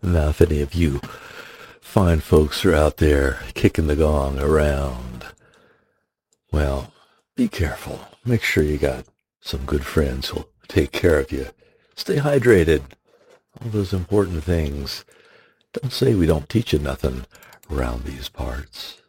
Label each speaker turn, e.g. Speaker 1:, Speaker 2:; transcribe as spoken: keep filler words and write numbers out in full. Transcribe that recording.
Speaker 1: Now, if any of you fine folks are out there kicking the gong around, well, be careful. Make sure you got some good friends who'll take care of you. Stay hydrated. All those important things. Don't say we don't teach you nothing around these parts.